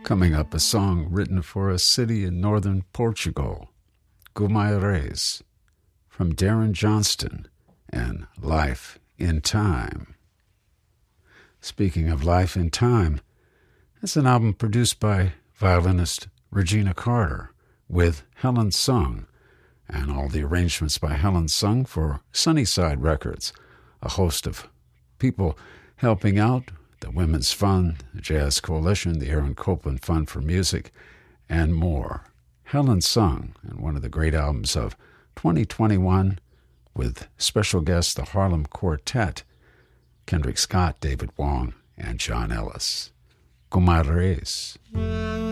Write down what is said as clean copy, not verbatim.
Coming up, a song written for a city in northern Portugal, Guimarães, from Darren Johnston, and Life in Time. Speaking of Life in Time, it's an album produced by violinist Regina Carter with Helen Sung, and all the arrangements by Helen Sung for Sunnyside Records, a host of people helping out the Women's Fund, the Jazz Coalition, the Aaron Copland Fund for Music, and more. Helen Sung, and one of the great albums of 2021 with special guests the Harlem Quartet, Kendrick Scott, David Wong, and John Ellis. Guimarães.